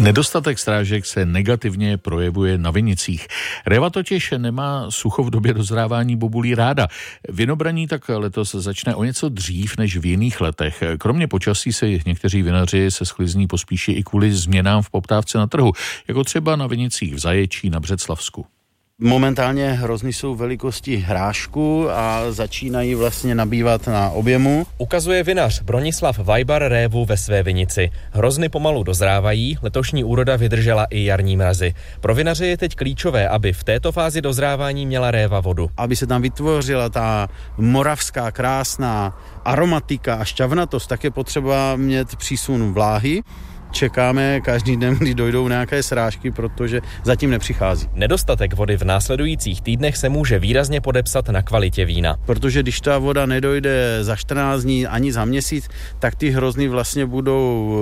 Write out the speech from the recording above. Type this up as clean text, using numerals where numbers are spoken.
Nedostatek srážek se negativně projevuje na vinicích. Réva totiž nemá sucho v době dozrávání bobulí ráda. Vinobraní tak letos začne o něco dřív než v jiných letech. Kromě počasí se někteří vinaři se sklizní pospíší i kvůli změnám v poptávce na trhu, jako třeba na vinicích v Zaječí na Břeclavsku. Momentálně hrozny jsou velikosti hrášku a začínají vlastně nabývat na objemu. Ukazuje vinař Bronislav Vajbar révu ve své vinici. Hrozny pomalu dozrávají, letošní úroda vydržela i jarní mrazy. Pro vinaře je teď klíčové, aby v této fázi dozrávání měla réva vodu. Aby se tam vytvořila ta moravská krásná aromatika a šťavnatost, tak je potřeba mít přísun vláhy. Čekáme každý den, kdy dojdou nějaké srážky, protože zatím nepřichází. Nedostatek vody v následujících týdnech se může výrazně podepsat na kvalitě vína. Protože když ta voda nedojde za 14 dní ani za měsíc, tak ty hrozny vlastně budou